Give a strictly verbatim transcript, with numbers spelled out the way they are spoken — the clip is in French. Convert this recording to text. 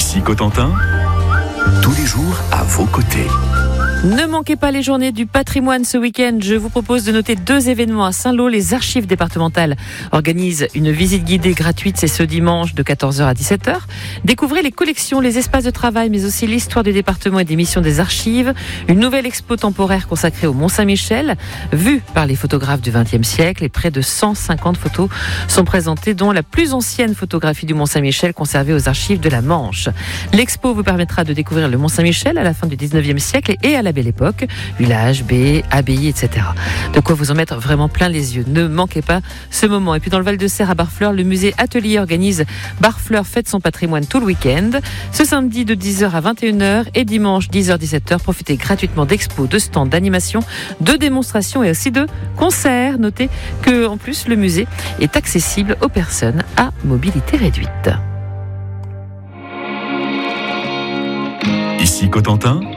Ici Cotentin, tous les jours à vos côtés. Ne manquez pas les journées du patrimoine ce week-end. Je vous propose de noter deux événements à Saint-Lô. Les archives départementales organisent une visite guidée gratuite. C'est ce dimanche de quatorze heures à dix-sept heures. Découvrez les collections, les espaces de travail, mais aussi l'histoire du département et des missions des archives. Une nouvelle expo temporaire consacrée au Mont-Saint-Michel, vue par les photographes du vingtième siècle. Et près de cent cinquante photos sont présentées, dont la plus ancienne photographie du Mont-Saint-Michel conservée aux archives de la Manche. L'expo vous permettra de découvrir le Mont-Saint-Michel à la fin du dix-neuvième siècle et à la Belle Époque, village, baie, abbaye, et cetera. De quoi vous en mettre vraiment plein les yeux. Ne manquez pas ce moment. Et puis dans le Val-de-Serre à Barfleur, le musée Atelier organise Barfleur fête son patrimoine tout le week-end. Ce samedi de dix heures à vingt et une heures et dimanche dix heures à dix-sept heures, profitez gratuitement d'expos, de stands, d'animations, de démonstrations et aussi de concerts. Notez que en plus le musée est accessible aux personnes à mobilité réduite. Ici Cotentin,